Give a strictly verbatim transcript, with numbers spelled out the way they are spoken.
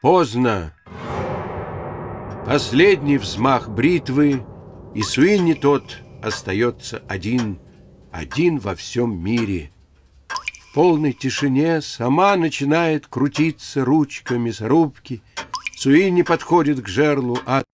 Поздно. Последний взмах бритвы, и Суинни тот остается один, один во всем мире. В полной тишине сама начинает крутиться ручка мясорубки. Суинни подходит к жерлу, а